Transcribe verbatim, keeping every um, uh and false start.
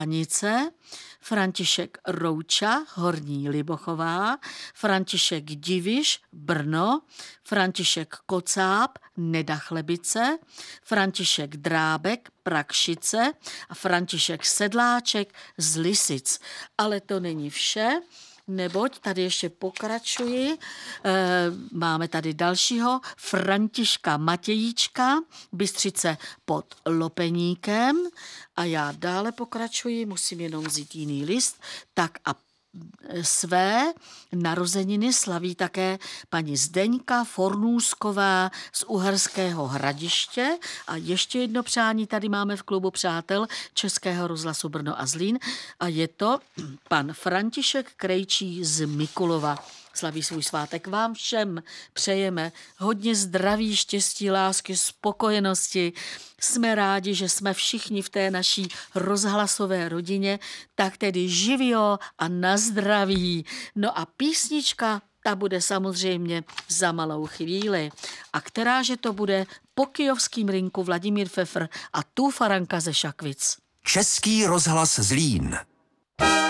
Anice, František Rouča, Horní Libochová, František Diviš, Brno, František Kocáb, Nedachlebice, František Drábek, Prakšice a František Sedláček z Lisic. Ale to není vše, neboť tady ještě pokračuji. E, máme tady dalšího Františka Matějíčka, Bystřice pod Lopeníkem. A já dále pokračuji, musím jenom vzít jiný list. Tak a své narozeniny slaví také paní Zdeňka Fornůsková z Uherského Hradiště a ještě jedno přání tady máme v klubu přátel Českého rozhlasu Brno a Zlín a je to pan František Krejčí z Mikulova. Slaví svůj svátek. Vám všem přejeme hodně zdraví, štěstí, lásky, spokojenosti. Jsme rádi, že jsme všichni v té naší rozhlasové rodině, tak tedy živio a na zdraví. No a písnička, ta bude samozřejmě za malou chvíli. A kteráže to bude po kyjovským rinku Vladimír Pfeffer a tu Faranka ze Šakvic. Český rozhlas Zlín.